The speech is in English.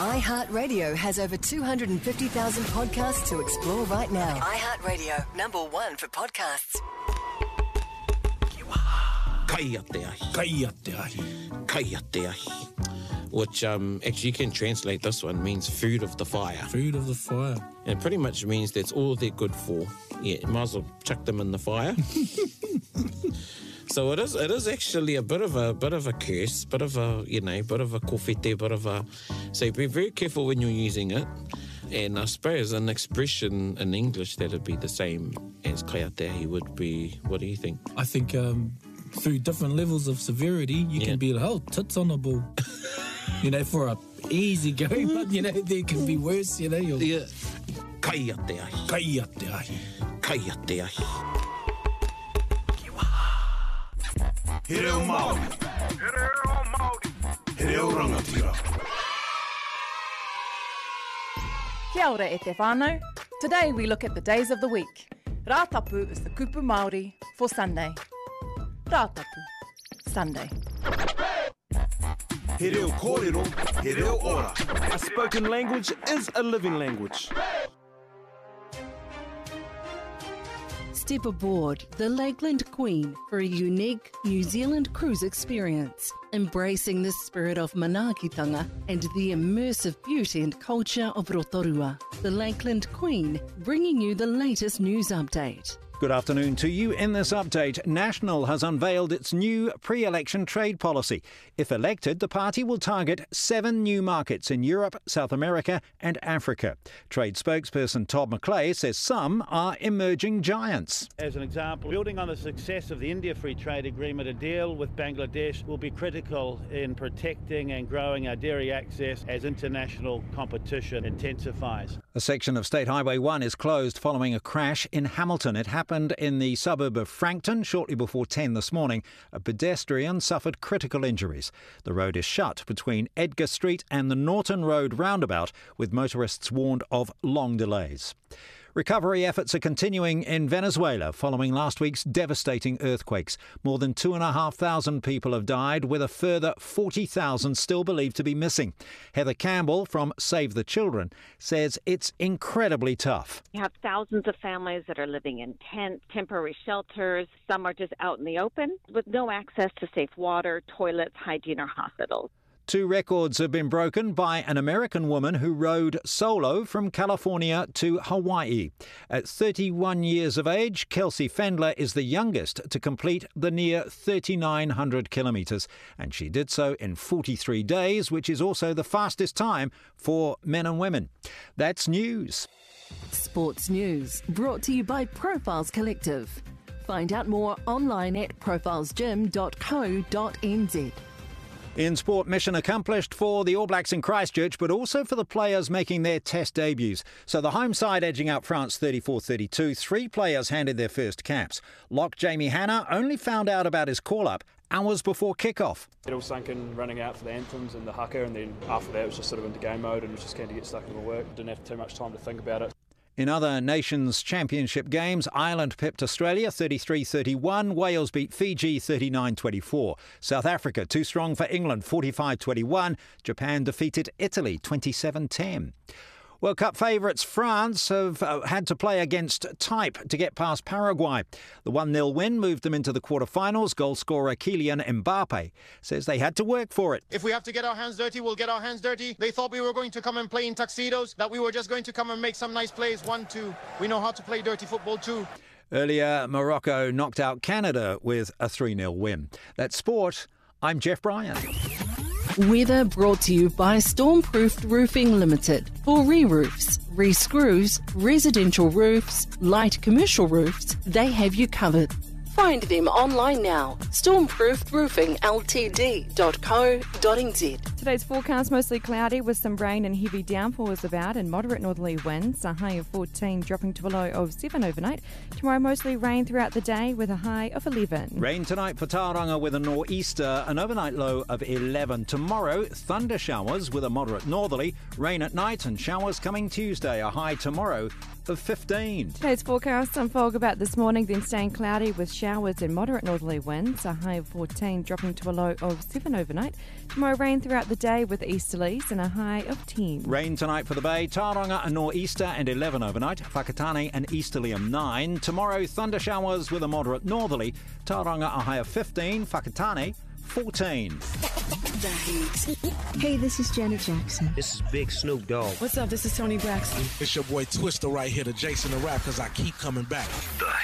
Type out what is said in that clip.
iHeartRadio has over 250,000 podcasts to explore right now. iHeartRadio, #1 for podcasts. Kaya te ahi. Kaya te ahi. Kaya te ahi. Which actually you can translate this one, means food of the fire. Food of the fire. And it pretty much means that's all they're good for. Yeah, you might as well chuck them in the fire. So it is actually a bit of a curse, bit of a kofete, bit of a. So be very careful when you're using it. And I suppose an expression in English that'd be the same as kaya te ahi would be. What do you think? I think through different levels of severity, you can be like, oh, tits on a ball. For a easy going, but there can be worse. Yeah. Kaya te ahi. Kaya te ahi. Kaya te ahi. He reo Māori. He reo rangatira. Kia ora e te whānau. Today we look at the days of the week. Rātapu is the kupu Māori for Sunday. Rātapu, Sunday. He reo kōrero, he reo ora. A spoken language is a living language. Step aboard the Lakeland Queen for a unique New Zealand cruise experience, embracing the spirit of manaakitanga and the immersive beauty and culture of Rotorua. The Lakeland Queen, bringing you the latest news update. Good afternoon to you. In this update, National has unveiled its new pre-election trade policy. If elected, the party will target 7 new markets in Europe, South America and Africa. Trade spokesperson Todd McClay says some are emerging giants. As an example, building on the success of the India Free Trade Agreement, a deal with Bangladesh will be critical in protecting and growing our dairy access as international competition intensifies. A section of State Highway 1 is closed following a crash in Hamilton. It happened in the suburb of Frankton shortly before 10 this morning. A pedestrian suffered critical injuries. The road is shut between Edgar Street and the Norton Road roundabout, with motorists warned of long delays. Recovery efforts are continuing in Venezuela following last week's devastating earthquakes. More than 2,500 people have died, with a further 40,000 still believed to be missing. Heather Campbell from Save the Children says it's incredibly tough. You have thousands of families that are living in tents, temporary shelters. Some are just out in the open with no access to safe water, toilets, hygiene, or hospitals. 2 records have been broken by an American woman who rode solo from California to Hawaii. At 31 years of age, Kelsey Fendler is the youngest to complete the near 3,900 kilometres, and she did so in 43 days, which is also the fastest time for men and women. That's news. Sports news brought to you by Profiles Collective. Find out more online at profilesgym.co.nz. In sport, mission accomplished for the All Blacks in Christchurch, but also for the players making their test debuts. So the home side edging out France 34-32. 3 players handed their first caps. Lock Jamie Hanna only found out about his call-up hours before kick-off. It all sunk in running out for the anthems and the haka, and then after that it was just sort of into game mode and was just keen to get stuck into work. Didn't have too much time to think about it. In other Nations Championship games, Ireland pipped Australia 33-31, Wales beat Fiji 39-24, South Africa too strong for England 45-21, Japan defeated Italy 27-10. World Cup favourites France have had to play against type to get past Paraguay. The 1-0 win moved them into the quarter-finals. Goal scorer Kylian Mbappe says they had to work for it. If we have to get our hands dirty, we'll get our hands dirty. They thought we were going to come and play in tuxedos, that we were just going to come and make some nice plays. 1-2. We know how to play dirty football too. Earlier, Morocco knocked out Canada with a 3-0 win. That's sport. I'm Jeff Bryan. Weather brought to you by Stormproofed Roofing Limited. For re-roofs, re-screws, residential roofs, light commercial roofs, they have you covered. Find them online now. Stormproofedroofingltd.co.nz. Today's forecast mostly cloudy with some rain and heavy downpours about and moderate northerly winds, a high of 14 dropping to a low of 7 overnight. Tomorrow mostly rain throughout the day with a high of 11. Rain tonight for Tauranga with a nor'easter, an overnight low of 11. Tomorrow, thunder showers with a moderate northerly, rain at night and showers coming Tuesday, a high tomorrow of 15. Today's forecast, some fog about this morning, then staying cloudy with showers and moderate northerly winds, a high of 14 dropping to a low of 7 overnight. Tomorrow rain throughout the the day with easterlies and a high of 10. Rain tonight for the Bay. Tauranga a nor'easter and 11 overnight. Whakatane an easterly of 9. Tomorrow, thunder showers with a moderate northerly. Tauranga a high of 15. Whakatane 14. Hey, this is Janet Jackson. This is Big Snoop Dogg. What's up? This is Tony Braxton. It's your boy Twister right here, the Jason the Rap, because I keep coming back.